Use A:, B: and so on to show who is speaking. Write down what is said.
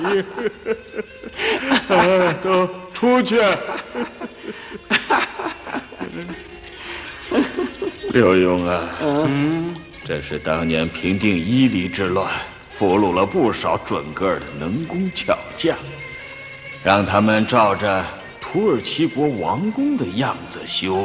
A: 都出去！刘墉啊，这是当年平定伊犁之乱，俘虏了不少准个的能工巧匠，让他们照着土耳其国王宫的样子修